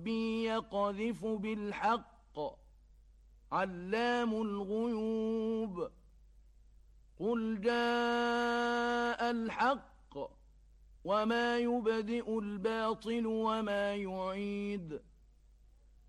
ربي يقذف بالحق علام الغيوب قل جاء الحق وما يبدئ الباطل وما يعيد